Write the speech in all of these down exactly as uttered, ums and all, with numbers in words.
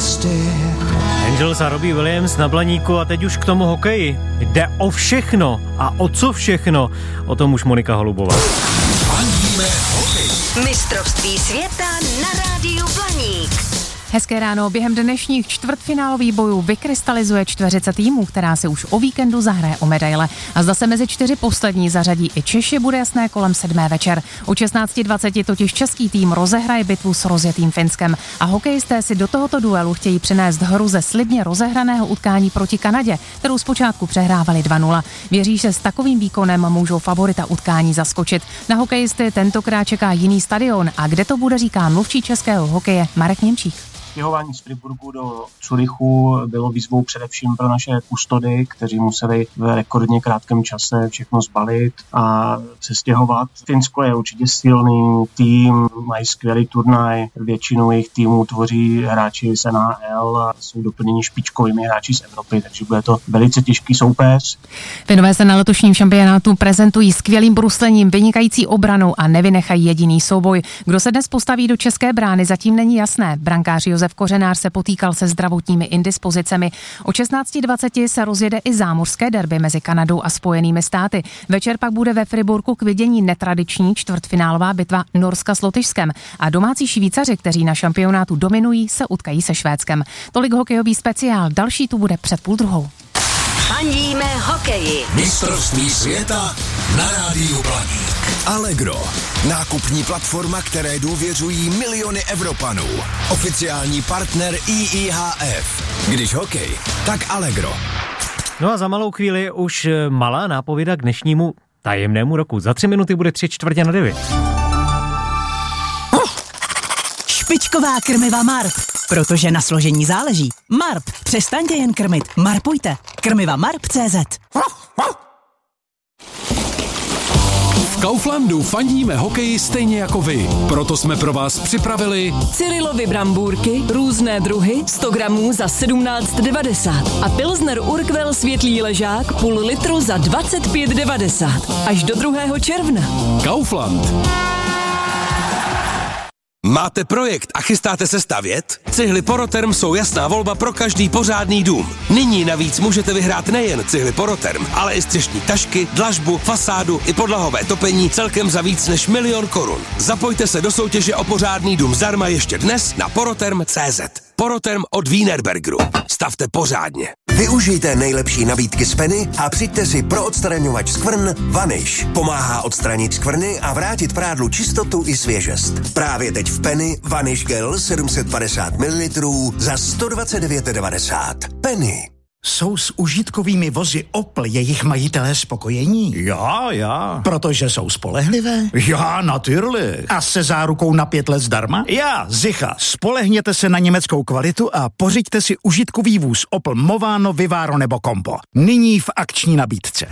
Angels a Robbie Williams na Blaníku a teď už k tomu hokeji. Jde o všechno a o co všechno, o tom už Monika Holubová. Fandíme hokej. Mistrovství světa na rádiu Blaník. Hezké ráno, během dnešních čtvrtfinálových bojů vykrystalizuje čtveřice týmů, která si už o víkendu zahraje o medaile. A zda se mezi čtyři poslední zařadí i Češi, bude jasné kolem sedmé večer. O šestnáct dvacet totiž český tým rozehraje bitvu s rozjetým Finskem. A hokejisté si do tohoto duelu chtějí přinést hru ze slibně rozehraného utkání proti Kanadě, kterou zpočátku přehrávali dva nula. Věří, že s takovým výkonem můžou favorita utkání zaskočit. Na hokejisty tentokrát čeká jiný stadion a kde to bude, říká mluvčí českého hokeje Marek Němčík. Stěhování z Freiburgu do Curychu bylo výzvou především pro naše kustody, kteří museli v rekordně krátkém čase všechno zbalit a se stěhovat. Finsko je určitě silný tým, mají skvělý turnaj, většinu jejich týmů tvoří hráči z N H L a jsou doplněni špičkovými hráči z Evropy, takže bude to velice těžký soupeř. Finové se na letošním šampionátu prezentují skvělým bruslením, vynikající obranou a nevynechají jediný souboj. Kdo se dnes postaví do české brány, zatím není jasné. Brankář Josef Kořenář se potýkal se zdravotními indispozicemi. O šestnáct dvacet se rozjede i zámořské derby mezi Kanadou a Spojenými státy. Večer pak bude ve Friburku k vidění netradiční čtvrtfinálová bitva Norska s Lotyšskem a domácí Švýcaři, kteří na šampionátu dominují, se utkají se Švédskem. Tolik hokejový speciál, další tu bude před půl druhou. Fandíme hokeji. Mistrovství světa na rádiu Blaník. Allegro. Nákupní platforma, které důvěřují miliony Evropanů. Oficiální partner I I H F. Když hokej, tak Allegro. No a za malou chvíli už malá nápověda k dnešnímu tajemnému roku. Za tři minuty bude tři čtvrtě na devět. Špičková krmiva Marp, protože na složení záleží. Marp, přestaňte jen krmit, marpujte. Krmiva Marp tečka cé zet. V Kauflandu fandíme hokeji stejně jako vy. Proto jsme pro vás připravili Cyrilovy brambůrky, různé druhy, sto gramů za sedmnáct devadesát a Pilsner Urquell světlý ležák půl litru za dvacet pět devadesát. Až do druhého června. Kaufland. Máte projekt a chystáte se stavět? Cihly Poroterm jsou jasná volba pro každý pořádný dům. Nyní navíc můžete vyhrát nejen cihly Poroterm, ale i střešní tašky, dlažbu, fasádu i podlahové topení celkem za víc než milion korun. Zapojte se do soutěže o pořádný dům zdarma ještě dnes na poroterm tečka cé zet. Poroterm od Wienerbergeru. Stavte pořádně. Využijte nejlepší nabídky z Penny a přijďte si pro odstraňovač skvrn Vanish. Pomáhá odstranit skvrny a vrátit prádlu čistotu i svěžest. Právě teď v Penny Vanish Gel sedm set padesát mililitrů za sto dvacet devět devadesát. Penny. Jsou s užitkovými vozy Opel jejich majitelé spokojení? Já, já. Protože jsou spolehlivé? Já, natürlich. A se zárukou na pět let zdarma? Já, zicha. Spolehněte se na německou kvalitu a pořiďte si užitkový vůz Opel Movano, Vivaro nebo Compo. Nyní v akční nabídce.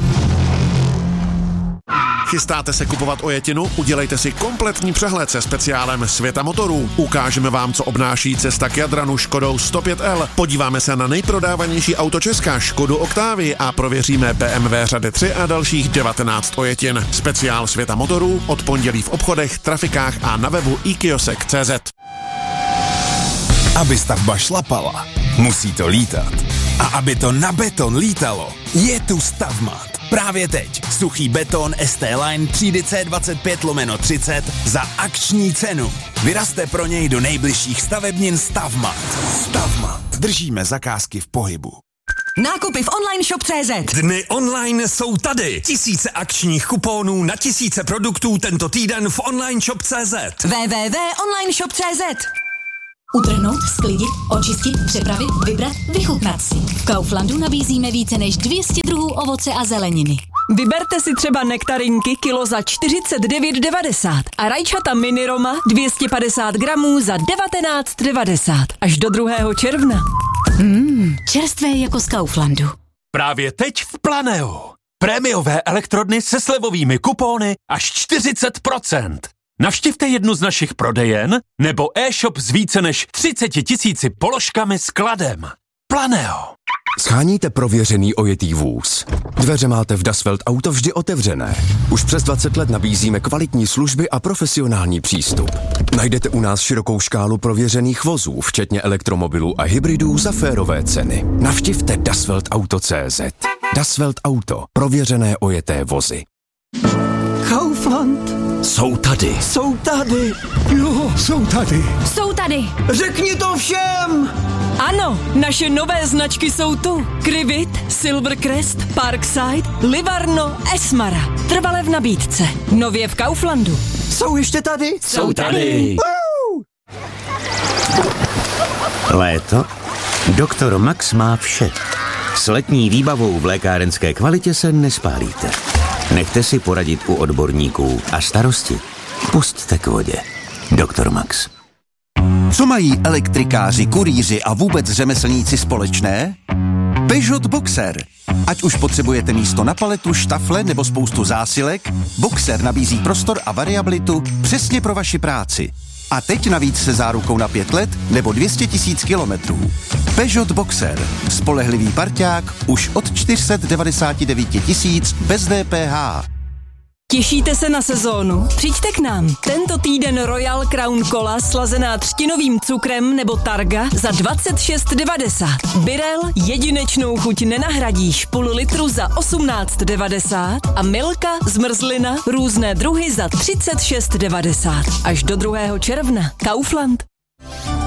Chystáte se kupovat ojetinu? Udělejte si kompletní přehled se speciálem Světa motorů. Ukážeme vám, co obnáší cesta k Jadranu Škodou sto pět L. Podíváme se na nejprodávanější auto Česka Škodu Octavii a prověříme B M W řady tři a dalších devatenáct ojetin. Speciál Světa motorů od pondělí v obchodech, trafikách a na webu i kiosek tečka cé zet. Aby stavba šlapala, musí to lítat. A aby to na beton lítalo, je tu Stavmat. Právě teď suchý beton S T Line třídy C dvacet pět lomeno třicet za akční cenu. Vyrazte pro něj do nejbližších stavebnin Stavmat. Stavmat. Držíme zakázky v pohybu. Nákupy v online shop tečka cé zet. Dny online jsou tady. Tisíce akčních kuponů na tisíce produktů tento týden v online shop tečka cé zet. w w w tečka online shop tečka cé zet. Utrhnout, sklidit, očistit, přepravit, vybrat, vychutnat si. V Kauflandu nabízíme více než dvě stě druhů ovoce a zeleniny. Vyberte si třeba nektarinky kilo za čtyřicet devět devadesát a rajčata mini Roma dvě stě padesát gramů za devatenáct devadesát. Až do druhého června. Mmm, čerstvé jako z Kauflandu. Právě teď v Planeu. Prémiové elektrodny se slevovými kupóny až čtyřicet procent. Navštivte jednu z našich prodejen nebo e-shop s více než třiceti tisíci položkami s kladem. Planeo. Sháníte prověřený ojetý vůz? Dveře máte v Das Welt Auto vždy otevřené. Už přes dvacet let nabízíme kvalitní služby a profesionální přístup. Najdete u nás širokou škálu prověřených vozů, včetně elektromobilů a hybridů za férové ceny. Navštivte Das Welt Auto tečka cé zet. Das Welt Auto. Prověřené ojeté vozy. Kaufland. Jsou tady. Jsou tady. Jo, jsou tady. Jsou tady. Řekni to všem. Ano, naše nové značky jsou tu. Krivit, Silvercrest, Parkside, Livarno, Esmara. Trvale v nabídce. Nově v Kauflandu. Jsou ještě tady? Jsou tady. Wow. Léto? Doktor Max má vše. S letní výbavou v lékárenské kvalitě se nespálíte. Nechte si poradit u odborníků a starosti pusťte k vodě. Doktor Max. Co mají elektrikáři, kurýři a vůbec řemeslníci společné? Peugeot Boxer. Ať už potřebujete místo na paletu, štafle nebo spoustu zásilek, Boxer nabízí prostor a variabilitu přesně pro vaši práci. A teď navíc se zárukou na pět let nebo dvě stě tisíc kilometrů. Peugeot Boxer. Spolehlivý parťák už od čtyři sta devadesát devět tisíc bez D P H. Těšíte se na sezónu? Přijďte k nám. Tento týden Royal Crown Cola slazená třtinovým cukrem nebo Targa za dvacet šest devadesát. Birel jedinečnou chuť nenahradíš, půl litru za osmnáct devadesát a Milka zmrzlina různé druhy za třicet šest devadesát. Až do druhého června. Kaufland.